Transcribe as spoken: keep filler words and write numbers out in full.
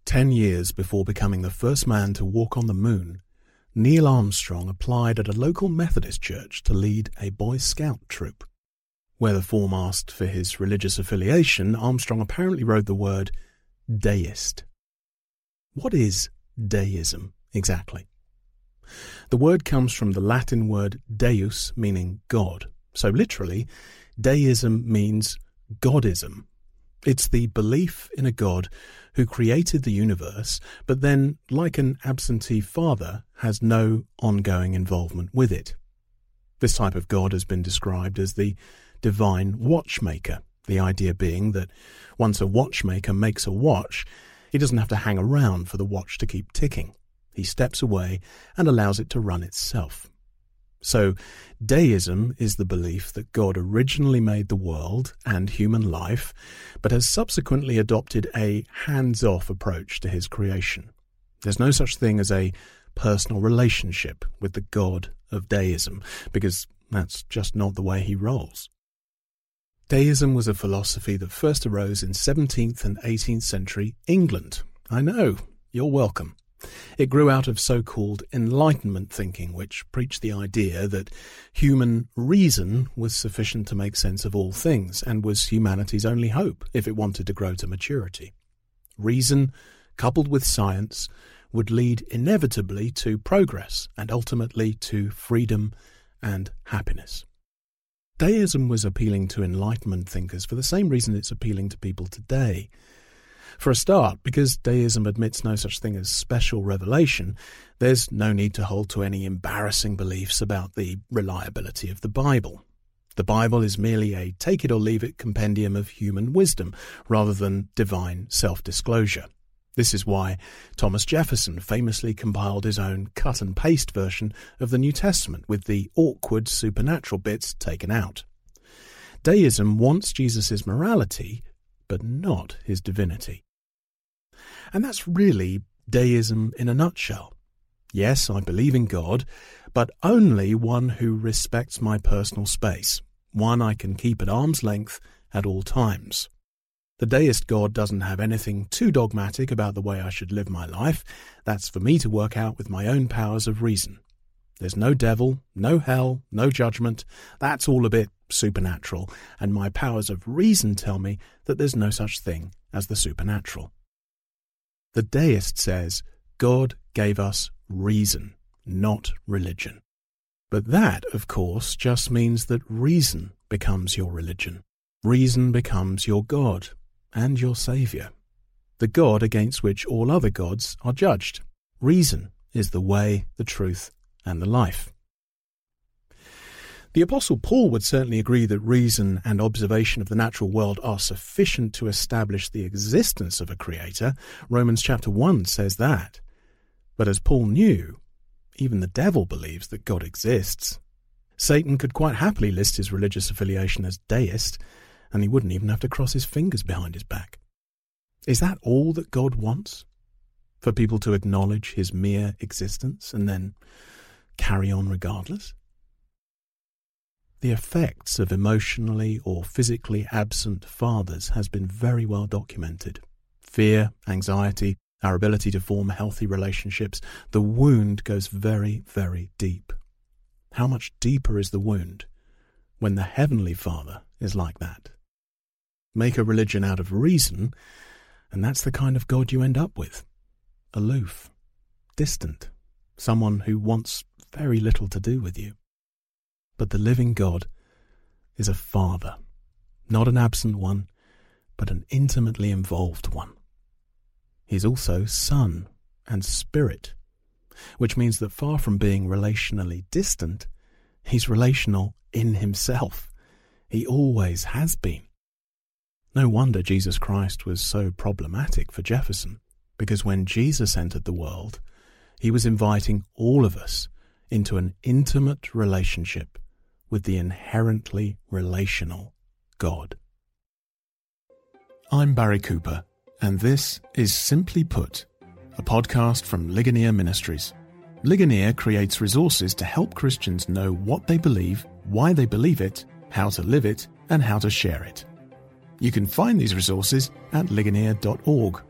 Ten years before becoming the first man to walk on the moon, Neil Armstrong applied at a local Methodist church to lead a Boy Scout troop. Where the form asked for his religious affiliation, Armstrong apparently wrote the word deist. What is deism exactly? The word comes from the Latin word deus, meaning God. So literally, deism means Godism. It's the belief in a God who created the universe, but then, like an absentee father, has no ongoing involvement with it. This type of God has been described as the divine watchmaker, the idea being that once a watchmaker makes a watch, he doesn't have to hang around for the watch to keep ticking. He steps away and allows it to run itself. So, deism is the belief that God originally made the world and human life, but has subsequently adopted a hands-off approach to his creation. There's no such thing as a personal relationship with the God of deism, because that's just not the way he rolls. Deism was a philosophy that first arose in seventeenth and eighteenth century England. I know, you're welcome. It grew out of so-called Enlightenment thinking, which preached the idea that human reason was sufficient to make sense of all things and was humanity's only hope if it wanted to grow to maturity. Reason, coupled with science, would lead inevitably to progress and ultimately to freedom and happiness. Deism was appealing to Enlightenment thinkers for the same reason it's appealing to people today. For a start, because deism admits no such thing as special revelation, there's no need to hold to any embarrassing beliefs about the reliability of the Bible. The Bible is merely a take-it-or-leave-it compendium of human wisdom, rather than divine self-disclosure. This is why Thomas Jefferson famously compiled his own cut-and-paste version of the New Testament, with the awkward supernatural bits taken out. Deism wants Jesus' morality, but not his divinity. And that's really deism in a nutshell. Yes, I believe in God, but only one who respects my personal space, one I can keep at arm's length at all times. The deist God doesn't have anything too dogmatic about the way I should live my life. That's for me to work out with my own powers of reason. There's no devil, no hell, no judgment. That's all a bit supernatural, and my powers of reason tell me that there's no such thing as the supernatural. The deist says God gave us reason, not religion. But that, of course, just means that reason becomes your religion. Reason becomes your God and your Saviour, the God against which all other gods are judged. Reason is the way, the truth, and the life. The Apostle Paul would certainly agree that reason and observation of the natural world are sufficient to establish the existence of a creator. Romans chapter one says that. But as Paul knew, even the devil believes that God exists. Satan could quite happily list his religious affiliation as deist, and he wouldn't even have to cross his fingers behind his back. Is that all that God wants? For people to acknowledge his mere existence and then carry on regardless? The effects of emotionally or physically absent fathers has been very well documented. Fear, anxiety, our ability to form healthy relationships, the wound goes very, very deep. How much deeper is the wound when the Heavenly Father is like that? Make a religion out of reason, and that's the kind of God you end up with. Aloof, distant, someone who wants very little to do with you. But the living God is a father, not an absent one, but an intimately involved one. He's also Son and Spirit, which means that far from being relationally distant, he's relational in himself. He always has been. No wonder Jesus Christ was so problematic for Jefferson, because when Jesus entered the world, he was inviting all of us into an intimate relationship with the inherently relational God. I'm Barry Cooper, and this is Simply Put, a podcast from Ligonier Ministries. Ligonier creates resources to help Christians know what they believe, why they believe it, how to live it, and how to share it. You can find these resources at ligonier dot org.